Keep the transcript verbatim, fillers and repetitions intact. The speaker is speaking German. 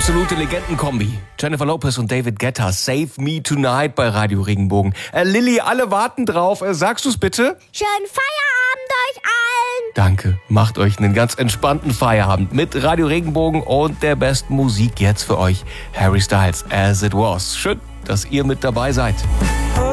absolute Legendenkombi. Jennifer Lopez und David Guetta, Save Me Tonight bei Radio Regenbogen. Äh, Lilly, alle warten drauf. Äh, sagst du's bitte? Schönen Feierabend euch allen. Danke. Macht euch einen ganz entspannten Feierabend mit Radio Regenbogen und der besten Musik jetzt für euch. Harry Styles, As It Was. Schön, dass ihr mit dabei seid.